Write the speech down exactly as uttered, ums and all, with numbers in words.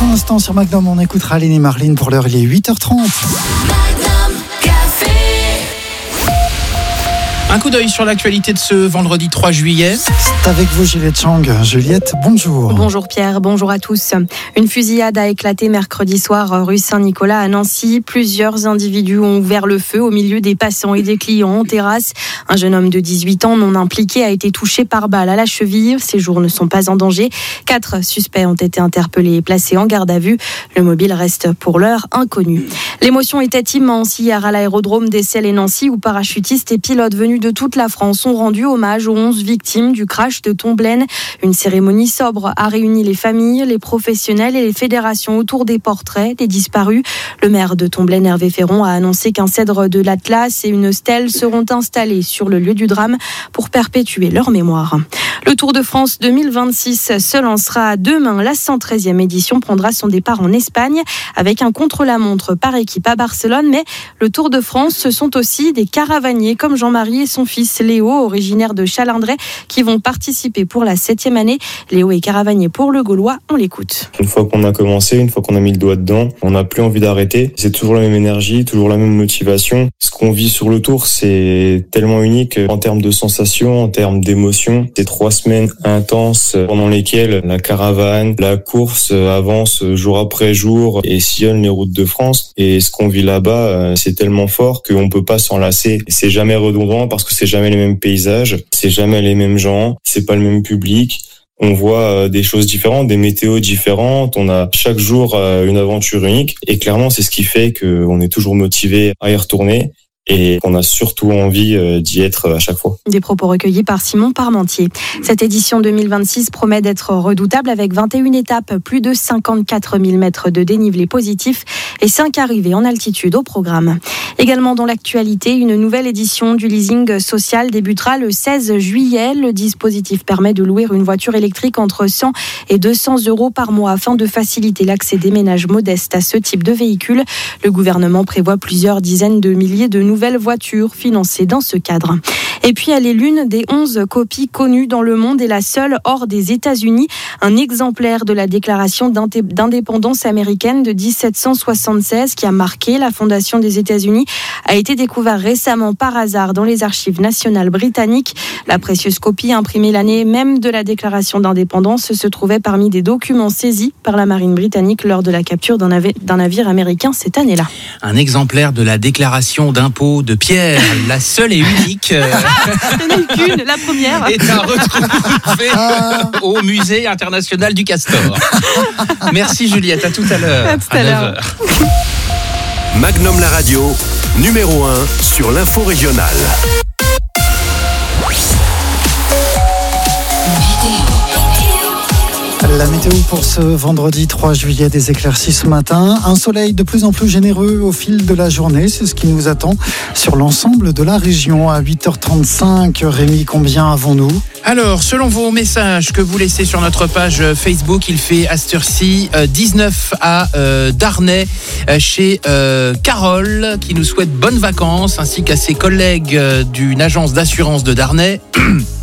Dans un instant sur Magnum, on écoutera Aline et Marlene. Pour l'heure, il est huit heures trente. Un coup d'œil sur l'actualité de ce vendredi trois juillet. C'est avec vous Juliette Chang. Juliette, bonjour. Bonjour Pierre, bonjour à tous. Une fusillade a éclaté mercredi soir rue Saint-Nicolas à Nancy. Plusieurs individus ont ouvert le feu au milieu des passants et des clients en terrasse. Un jeune homme de dix-huit ans non impliqué a été touché par balle à la cheville. Ses jours ne sont pas en danger. Quatre suspects ont été interpellés et placés en garde à vue. Le mobile reste pour l'heure inconnu. L'émotion était immense hier à l'aérodrome d'Essel et Nancy où parachutistes et pilotes venus de toute la France ont rendu hommage aux onze victimes du crash de Tomblaine. Une cérémonie sobre a réuni les familles, les professionnels et les fédérations autour des portraits des disparus. Le maire de Tomblaine, Hervé Féron, a annoncé qu'un cèdre de l'Atlas et une stèle seront installés sur le lieu du drame pour perpétuer leur mémoire. Le Tour de France deux mille vingt-six se lancera demain. La cent treizième édition prendra son départ en Espagne avec un contre-la-montre par équipe à Barcelone. Mais le Tour de France, ce sont aussi des caravaniers comme Jean-Marie et son fils Léo, originaire de Chalindrey, qui vont participer pour la septième année. Léo est caravanier pour le Gaulois, on l'écoute. Une fois qu'on a commencé, une fois qu'on a mis le doigt dedans, on n'a plus envie d'arrêter. C'est toujours la même énergie, toujours la même motivation. Ce qu'on vit sur le Tour, c'est tellement unique en termes de sensations, en termes d'émotions. C'est trois semaines intenses pendant lesquelles la caravane, la course avance jour après jour et sillonne les routes de France. Et ce qu'on vit là-bas, c'est tellement fort qu'on peut pas s'en lasser. C'est jamais redondant parce que c'est jamais les mêmes paysages, c'est jamais les mêmes gens, c'est pas le même public. On voit des choses différentes, des météos différentes. On a chaque jour une aventure unique. Et clairement, c'est ce qui fait qu'on est toujours motivé à y retourner. Et qu'on a surtout envie d'y être à chaque fois. Des propos recueillis par Simon Parmentier. Cette édition deux mille vingt-six promet d'être redoutable avec vingt et une étapes, plus de cinquante-quatre mille mètres de dénivelé positif et cinq arrivées en altitude au programme. Également dans l'actualité, une nouvelle édition du leasing social débutera le seize juillet. Le dispositif permet de louer une voiture électrique entre cent et deux cents euros par mois afin de faciliter l'accès des ménages modestes à ce type de véhicule. Le gouvernement prévoit plusieurs dizaines de milliers de nouvelles voitures financées dans ce cadre. Et puis elle est l'une des onze copies connues dans le monde et la seule hors des États-Unis. Un exemplaire de la déclaration d'indépendance américaine de dix-sept cent soixante-seize qui a marqué la fondation des États-Unis a été découvert récemment par hasard dans les archives nationales britanniques. La précieuse copie imprimée l'année même de la déclaration d'indépendance se trouvait parmi des documents saisis par la marine britannique lors de la capture d'un navire, d'un navire américain cette année-là. Un exemplaire de la déclaration d'impôt de Pierre, la seule et unique. Ce n'est qu'une, la première. Est à retrouver au musée international du Castor. Merci Juliette, à tout à l'heure. À tout à, à l'heure. Magnum la radio, numéro un sur l'info régionale. La météo pour ce vendredi trois juillet, des éclaircies ce matin. Un soleil de plus en plus généreux au fil de la journée. C'est ce qui nous attend sur l'ensemble de la région. À huit heures trente-cinq, Rémi, combien avons-nous ? Alors, selon vos messages que vous laissez sur notre page Facebook, il fait à cette heure-ci dix-neuf à euh, Darney, chez euh, Carole, qui nous souhaite bonnes vacances, ainsi qu'à ses collègues euh, d'une agence d'assurance de Darney.